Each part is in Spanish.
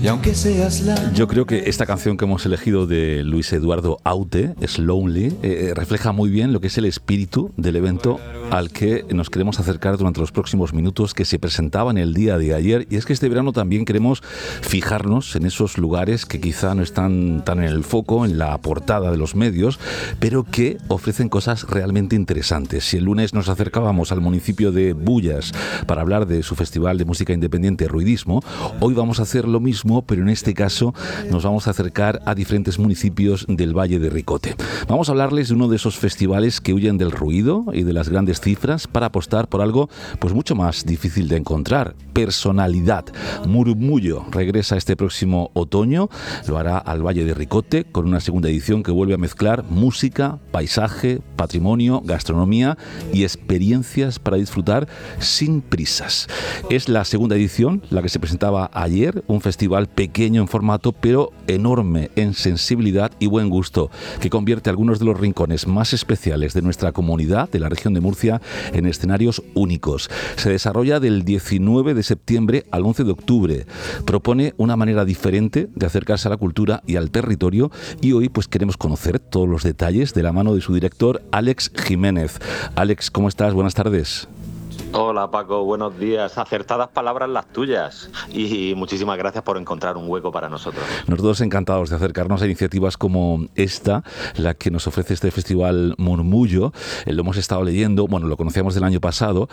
Y aunque seas la... Yo creo que esta canción que hemos elegido de Luis Eduardo Aute, Slowly, refleja muy bien lo que es el espíritu del evento al que nos queremos acercar durante los próximos minutos, que se presentaba en el día de ayer. Y es que este verano también queremos fijarnos en esos lugares que quizá no están tan en el foco, en la portada de los medios, pero que ofrecen cosas realmente interesantes. Si el lunes nos acercábamos al municipio de Bullas para hablar de su festival de música independiente Ruidismo, hoy vamos a hacer lo mismo, pero en este caso nos vamos a acercar a diferentes municipios del Valle de Ricote. Vamos a hablarles de uno de esos festivales que huyen del ruido y de las grandes cifras para apostar por algo pues mucho más difícil de encontrar: personalidad. Murmullo regresa este próximo otoño, lo hará al Valle de Ricote con una segunda edición que vuelve a mezclar música, paisaje, patrimonio, gastronomía y experiencias para disfrutar sin prisas. Es la segunda edición, la que se presentaba ayer, un festival pequeño en formato pero enorme en sensibilidad y buen gusto, que convierte algunos de los rincones más especiales de nuestra comunidad, de la región de Murcia, en escenarios únicos. Se desarrolla del 19 de septiembre al 11 de octubre. Propone una manera diferente de acercarse a la cultura y al territorio, y hoy pues queremos conocer todos los detalles de la mano de su director, Àlex Jiménez. Àlex, ¿cómo estás? Buenas tardes. Hola Paco, buenos días. Acertadas palabras las tuyas y muchísimas gracias por encontrar un hueco para nosotros. Nosotros encantados de acercarnos a iniciativas como esta, la que nos ofrece este festival Murmullo. Lo hemos estado leyendo, bueno, lo conocíamos del año pasado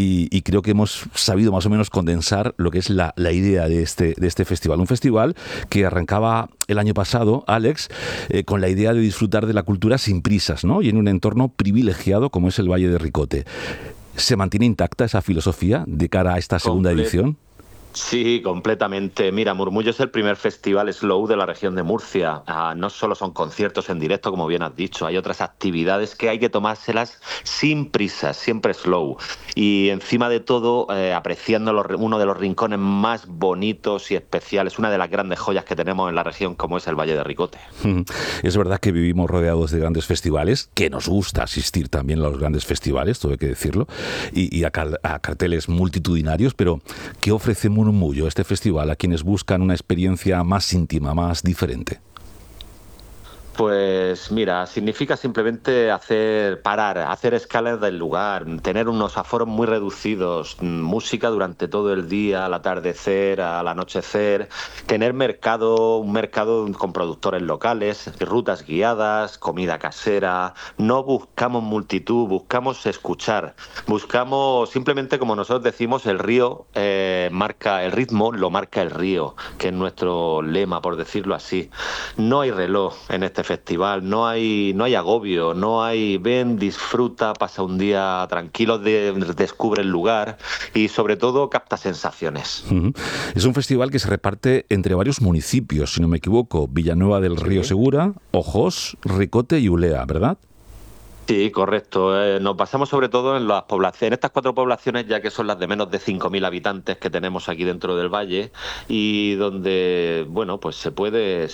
y creo que hemos sabido más o menos condensar lo que es la idea de este festival. Un festival que arrancaba el año pasado, Àlex, con la idea de disfrutar de la cultura sin prisas, ¿no? Y en un entorno privilegiado como es el Valle de Ricote. ¿Se mantiene intacta esa filosofía de cara a esta segunda edición? Sí, completamente. Mira, Murmullo es el primer festival slow de la región de Murcia. No solo son conciertos en directo, como bien has dicho, hay otras actividades que hay que tomárselas sin prisas, siempre slow. Y encima de todo, apreciando uno de los rincones más bonitos y especiales, una de las grandes joyas que tenemos en la región, como es el Valle de Ricote. Es verdad que vivimos rodeados de grandes festivales, que nos gusta asistir también a los grandes festivales, todo hay que decirlo, y a carteles multitudinarios, pero ¿qué ofrece Murmullo, este festival, a quienes buscan una experiencia más íntima, más diferente? Pues mira, significa simplemente hacer escalas del lugar, tener unos aforos muy reducidos, música durante todo el día, al atardecer, al anochecer, tener un mercado con productores locales, rutas guiadas, comida casera. No buscamos multitud, buscamos escuchar, buscamos simplemente, como nosotros decimos, el río marca el ritmo, lo marca el río, que es nuestro lema, por decirlo así. No hay reloj en este festival, no hay agobio, no hay ven, disfruta, pasa un día tranquilo, descubre el lugar y sobre todo capta sensaciones. Es un festival que se reparte entre varios municipios, si no me equivoco: Villanueva del Río Segura, Ojos, Ricote y Ulea, ¿verdad? Sí, correcto. Nos basamos sobre todo en las poblaciones, en estas 4 poblaciones, ya que son las de menos de 5.000 habitantes que tenemos aquí dentro del valle, y donde, bueno, pues se puede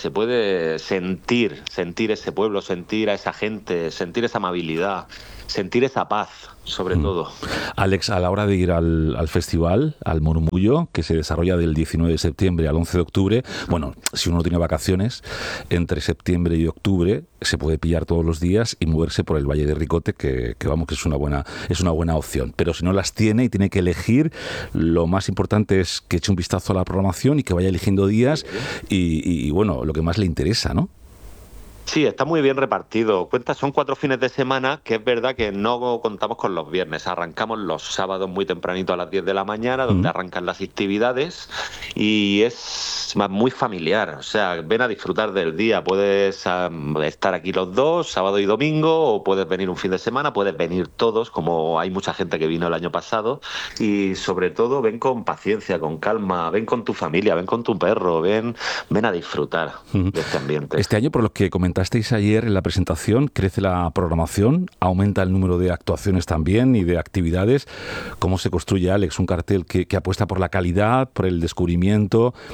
sentir ese pueblo, sentir a esa gente, sentir esa amabilidad, sentir esa paz, sobre todo. Àlex, a la hora de ir al festival, al Murmullo, que se desarrolla del 19 de septiembre al 11 de octubre, bueno, si uno tiene vacaciones, entre septiembre y octubre se puede pillar todos los días y moverse por el Valle de Ricote, que vamos, que es una buena opción. Pero si no las tiene y tiene que elegir, lo más importante es que eche un vistazo a la programación y que vaya eligiendo días y bueno, lo que más le interesa, ¿no? Sí, está muy bien repartido. Son 4 fines de semana, que es verdad que no contamos con los viernes. Arrancamos los sábados muy tempranito a las 10 de la mañana, donde arrancan las actividades, y es muy familiar. O sea, ven a disfrutar del día. Puedes estar aquí los dos, sábado y domingo, o puedes venir un fin de semana, puedes venir todos, como hay mucha gente que vino el año pasado. Y sobre todo, ven con paciencia, con calma, ven con tu familia, ven con tu perro, ven a disfrutar de este ambiente. Este año, por lo que comentasteis ayer en la presentación, crece la programación, aumenta el número de actuaciones también y de actividades. ¿Cómo se construye, Àlex, un cartel que apuesta por la calidad, por el descubrimiento,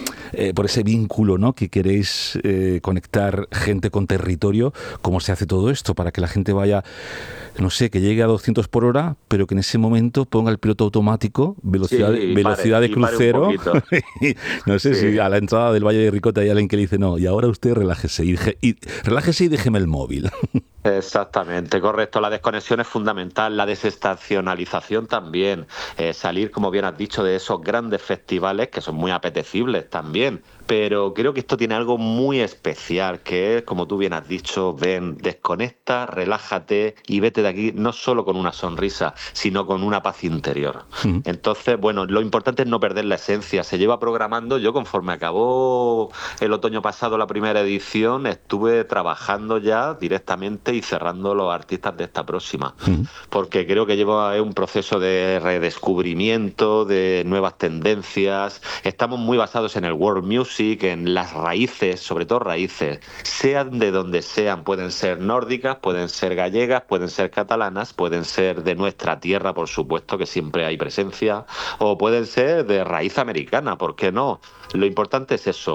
por ese vínculo, ¿no?, que queréis conectar gente con territorio. ¿Cómo se hace todo esto para que la gente vaya, no sé, que llegue a 200 por hora, pero que en ese momento ponga el piloto automático, velocidad de crucero? No sé si a la entrada del Valle de Ricote hay alguien que le dice, no, y ahora usted relájese y déjeme el móvil. Exactamente, correcto. La desconexión es fundamental, la desestacionalización también, salir, como bien has dicho, de esos grandes festivales que son muy apetecibles también, pero creo que esto tiene algo muy especial, que es, como tú bien has dicho, ven, desconecta, relájate y vete de aquí no solo con una sonrisa, sino con una paz interior. Entonces, bueno, lo importante es no perder la esencia. Se lleva programando, yo conforme acabó el otoño pasado la primera edición, estuve trabajando ya directamente y cerrando los artistas de esta próxima, porque creo que lleva un proceso de redescubrimiento, de nuevas tendencias. Estamos muy basados en el world music, en las raíces, sobre todo raíces, sean de donde sean, pueden ser nórdicas, pueden ser gallegas, pueden ser catalanas, pueden ser de nuestra tierra, por supuesto, que siempre hay presencia, o pueden ser de raíz americana, ¿por qué no? Lo importante es eso,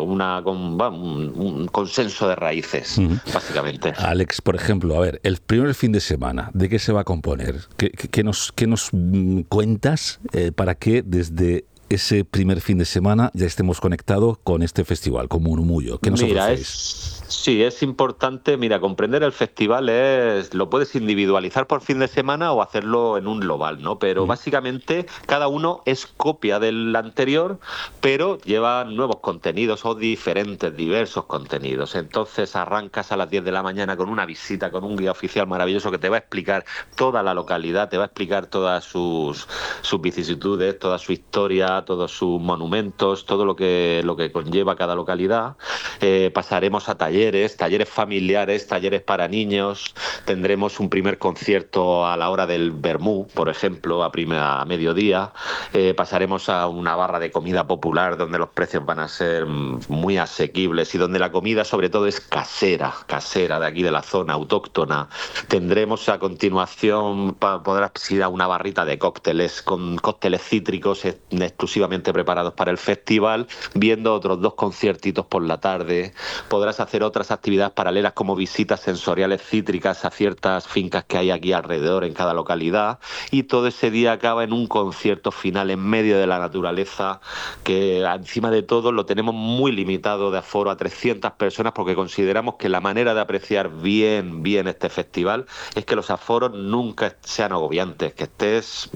un consenso de raíces, básicamente. Alex, por ejemplo, a ver, el primer fin de semana, ¿de qué se va a componer? ¿Qué nos cuentas para que desde ese primer fin de semana ya estemos conectados con este festival, con Murmullo? ¿Qué nos ofrecéis? Sí, es importante, comprender el festival lo puedes individualizar por fin de semana o hacerlo en un global, ¿no? Pero básicamente cada uno es copia del anterior, pero lleva nuevos contenidos o diversos contenidos. Entonces arrancas a las 10 de la mañana con una visita, con un guía oficial maravilloso que te va a explicar toda la localidad, te va a explicar todas sus vicisitudes, toda su historia, todos sus monumentos, todo lo que conlleva cada localidad. Pasaremos a talleres familiares, talleres para niños. Tendremos un primer concierto a la hora del vermú, por ejemplo, a mediodía. Pasaremos a una barra de comida popular donde los precios van a ser muy asequibles y donde la comida sobre todo es casera de aquí de la zona, autóctona. Tendremos a continuación, podrás ir a una barrita de cócteles con cócteles cítricos exclusivamente preparados para el festival, viendo otros 2 conciertitos por la tarde. Podrás hacer otras actividades paralelas como visitas sensoriales cítricas a ciertas fincas que hay aquí alrededor en cada localidad, y todo ese día acaba en un concierto final en medio de la naturaleza, que encima de todo lo tenemos muy limitado de aforo a 300 personas, porque consideramos que la manera de apreciar bien este festival es que los aforos nunca sean agobiantes, que estés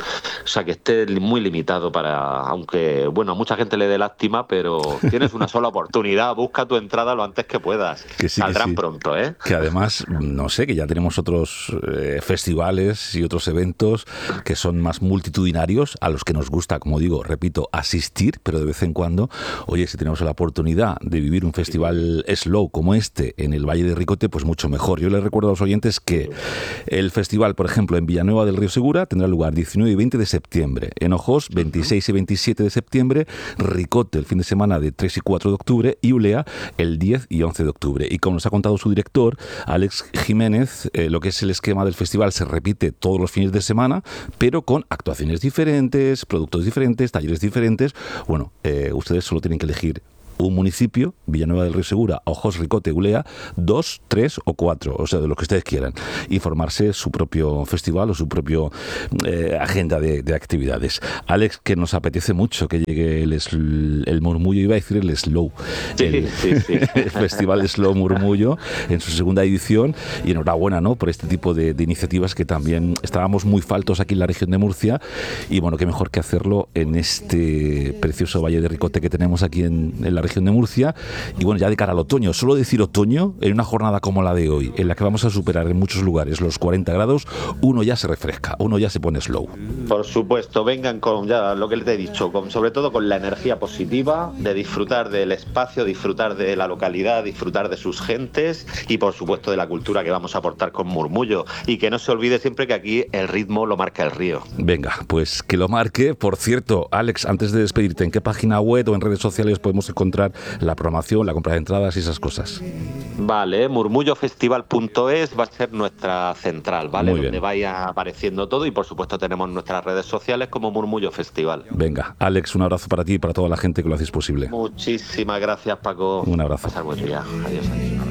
muy limitado aunque a mucha gente le dé lástima, pero tienes una sola oportunidad, busca tu entrada lo antes que puedas. Saldrán pronto, ¿eh? Que además, no sé, que ya tenemos otros festivales y otros eventos que son más multitudinarios, a los que nos gusta, como digo, repito, asistir, pero de vez en cuando, oye, si tenemos la oportunidad de vivir un festival slow como este en el Valle de Ricote, pues mucho mejor. Yo les recuerdo a los oyentes que el festival, por ejemplo, en Villanueva del Río Segura tendrá lugar 19 y 20 de septiembre, en Ojos 26 y 27 de septiembre, Ricote el fin de semana de 3 y 4 de octubre y Ulea el 10 y 11 de octubre. Y como nos ha contado su director, Alex Jiménez, lo que es el esquema del festival se repite todos los fines de semana, pero con actuaciones diferentes, productos diferentes, talleres diferentes. Bueno, ustedes solo tienen que elegir un municipio, Villanueva del Río Segura, Ojos, Ricote, Ulea, 2, 3 o 4, o sea, de lo que ustedes quieran, y formarse su propio festival o su propio agenda de actividades. Alex, que nos apetece mucho que llegue el Murmullo, iba a decir el Slow, el Festival Slow Murmullo en su segunda edición, y enhorabuena, ¿no?, por este tipo de iniciativas que también estábamos muy faltos aquí en la región de Murcia, y bueno, qué mejor que hacerlo en este precioso Valle de Ricote que tenemos aquí en la región de Murcia. Y bueno, ya de cara al otoño, solo decir otoño en una jornada como la de hoy, en la que vamos a superar en muchos lugares los 40 grados, uno ya se refresca, uno ya se pone slow. Por supuesto, vengan con ya lo que les he dicho, sobre todo con la energía positiva de disfrutar del espacio, disfrutar de la localidad, disfrutar de sus gentes y por supuesto de la cultura que vamos a aportar con Murmullo, y que no se olvide siempre que aquí el ritmo lo marca el río. Venga, pues que lo marque. Por cierto, Alex, antes de despedirte, ¿en qué página web o en redes sociales podemos encontrar encontrar la programación, la compra de entradas y esas cosas. Vale, murmullofestival.es va a ser nuestra central, ¿vale? Muy bien. Donde vaya apareciendo todo y por supuesto tenemos nuestras redes sociales como Murmullo Festival. Venga, Alex, un abrazo para ti y para toda la gente que lo hacéis posible. Muchísimas gracias, Paco. Un abrazo. Pasar buen día. Adiós.